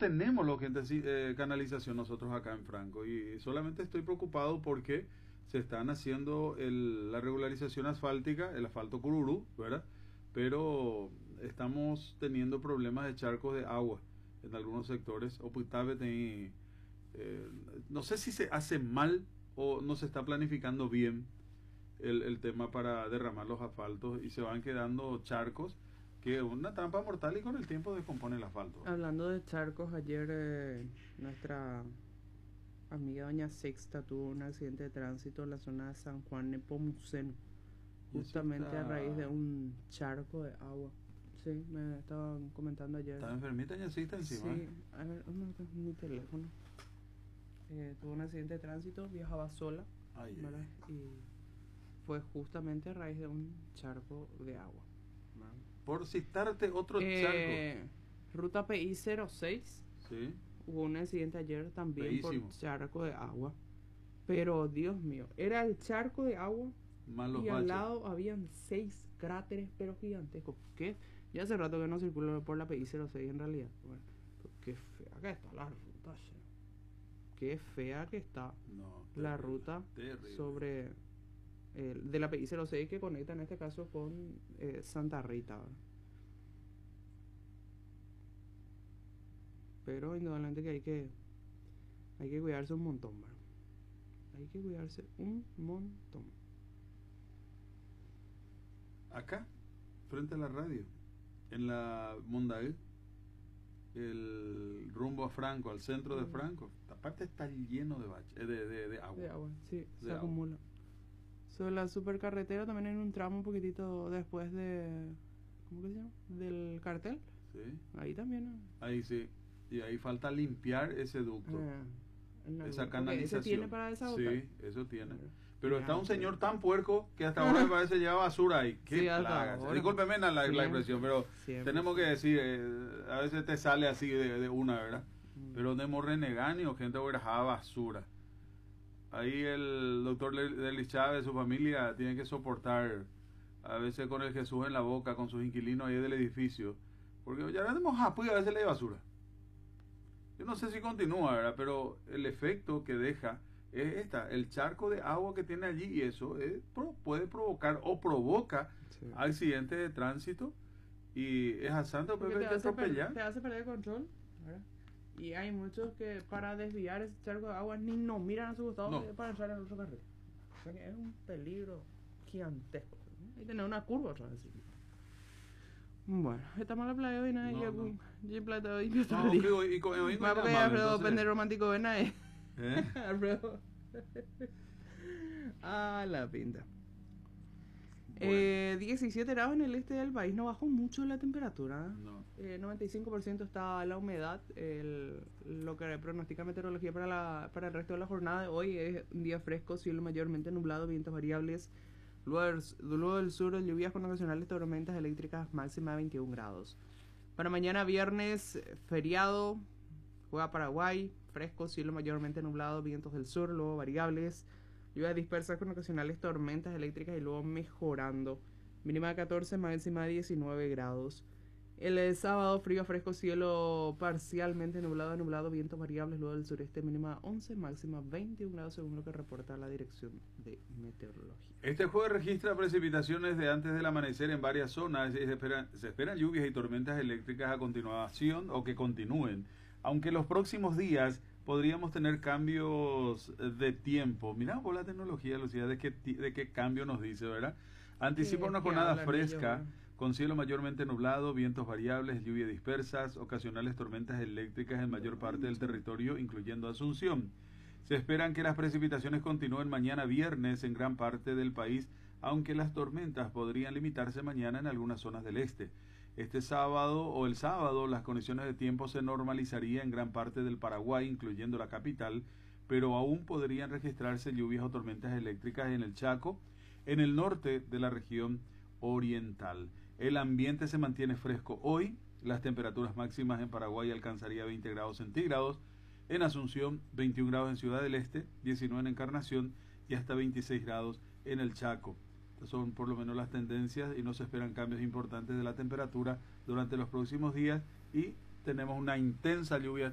tenemos lo que canalización nosotros acá en Franco, y solamente estoy preocupado porque se están haciendo la regularización asfáltica, el asfalto Cururú, ¿verdad? Pero estamos teniendo problemas de charcos de agua en algunos sectores. No sé si se hace mal o no se está planificando bien el tema para derramar los asfaltos, y se van quedando charcos que es una trampa mortal, y con el tiempo descompone el asfalto. Hablando de charcos, ayer nuestra amiga doña Sexta tuvo un accidente de tránsito en la zona de San Juan Nepomuceno, justamente a raíz de un charco de agua. Sí, me estaban comentando ayer. ¿Estaba enfermita doña Sexta encima? Sí, a ver, mi teléfono. Tuvo un accidente de tránsito, viajaba sola, ¿verdad? Y fue justamente a raíz de un charco de agua. Por citarte otro charco. Ruta PI 06. Sí. Hubo un accidente ayer también. Feísimo. Por charco de agua. Pero Dios mío, era el charco de agua y al lado habían 6 cráteres pero gigantescos. ¿Qué? Ya hace rato que no circulo por la PI 06 en realidad. Bueno, qué fea que está la ruta. Qué fea que está la ruta sobre de la PI 06 que conecta en este caso con Santa Rita, ¿verdad? Pero indudablemente que hay que cuidarse un montón, ¿verdad? Hay que cuidarse un montón. Acá, frente a la radio, en la Mondaí, el rumbo a Franco, al centro de Franco, esta parte está lleno de agua. De agua, sí, se agua. Acumula. Sobre la supercarretera también hay un tramo un poquitito después de... ¿Cómo que se llama? Del cartel. Sí. Ahí también, ¿no? Ahí sí. Y ahí falta limpiar ese ducto. Esa canalización. ¿Ese tiene para desahogar? Sí, eso tiene. Pero está un señor tan puerco que hasta ahora me parece lleva basura ahí. Qué sí, plaga. Discúlpeme la expresión, pero tenemos que decir, a veces te sale así de una, ¿verdad? Pero de morrenegani o gente que dejaba basura. Ahí el doctor Delis Chávez, su familia, tiene que soportar a veces con el Jesús en la boca, con sus inquilinos ahí del edificio. Porque ya tenemos apoyo, a veces le hay basura. Yo no sé si continúa, ¿verdad? Pero el efecto que deja es el charco de agua que tiene allí, y eso puede provocar o provoca accidentes de tránsito, y es a santo Pepe que atropellar. Te hace perder el control, ¿verdad? Y hay muchos que para desviar ese charco de agua ni no miran a su costado para entrar en el otro carril. O sea que es un peligro gigantesco. Hay que tener una curva otra vez. Bueno, está mala playa hoy, nada. Yo plata hoy. Y con Alfredo Pende Romántico, ven ahí. Alfredo. La pinta. Bueno. 17 grados en el este del país, no bajó mucho la temperatura. No. 95% está la humedad. Lo que pronostica meteorología para el resto de la jornada de hoy es un día fresco, cielo mayormente nublado, vientos variables. Luego del sur, lluvias con ocasionales tormentas eléctricas, máxima de 21 grados. Para mañana viernes, feriado, juega Paraguay, fresco, cielo mayormente nublado, vientos del sur, luego variables. Lluvias dispersas con ocasionales tormentas eléctricas y luego mejorando. Mínima de 14, máxima de 19 grados. El sábado, frío, fresco, cielo parcialmente nublado, vientos variables, luego del sureste, mínima 11, máxima 21 grados, según lo que reporta la Dirección de Meteorología. Este jueves registra precipitaciones de antes del amanecer en varias zonas, y se esperan lluvias y tormentas eléctricas a continuación o que continúen, aunque los próximos días podríamos tener cambios de tiempo. Mirá por la tecnología, Lucía, de qué cambio nos dice, ¿verdad? Anticipa una jornada fresca, con cielo mayormente nublado, vientos variables, lluvias dispersas, ocasionales tormentas eléctricas en mayor parte del territorio, incluyendo Asunción. Se esperan que las precipitaciones continúen mañana viernes en gran parte del país, aunque las tormentas podrían limitarse mañana en algunas zonas del este. El sábado, las condiciones de tiempo se normalizarían en gran parte del Paraguay, incluyendo la capital, pero aún podrían registrarse lluvias o tormentas eléctricas en el Chaco, en el norte de la región oriental. El ambiente se mantiene fresco hoy. Las temperaturas máximas en Paraguay alcanzaría 20 grados centígrados, en Asunción 21 grados en Ciudad del Este, 19 en Encarnación y hasta 26 grados en el Chaco. Estas son por lo menos las tendencias, y no se esperan cambios importantes de la temperatura durante los próximos días, y tenemos una intensa lluvia